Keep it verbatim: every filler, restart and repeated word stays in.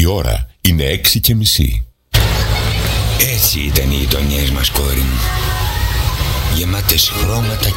ώρα είναι έξι και μισή. Έτσι ήταν οι γειτονιές μας, κόρη μου. Γεμάτες χρώματα